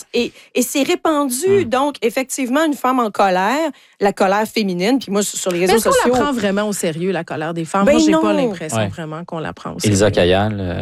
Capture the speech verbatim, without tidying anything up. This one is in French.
violence. Et, et c'est répandu. Mmh. Donc, effectivement, une femme en colère, la colère féminine, puis moi, sur les réseaux sociaux... sociaux... Est-ce qu'on la prend vraiment au sérieux, la colère des femmes? Ben moi, j'ai non. pas l'impression ouais. vraiment qu'on la prend au sérieux. Elsa Cayal...